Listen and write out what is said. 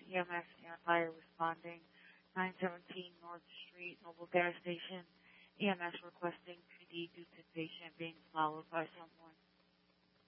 EMS and fire responding. 917 North Street, Noble Gas Station. EMS requesting PD due to patient being swallowed by someone.